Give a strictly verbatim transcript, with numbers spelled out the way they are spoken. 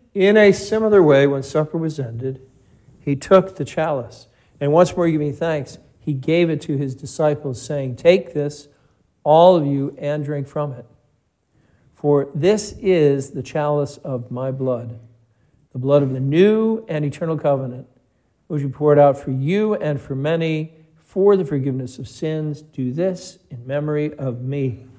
In a similar way, when supper was ended, he took the chalice, and once more giving thanks, he gave it to his disciples, saying, "Take this, all of you, and drink from it. For this is the chalice of my blood, the blood of the new and eternal covenant, which we poured out for you and for many for the forgiveness of sins. Do this in memory of me."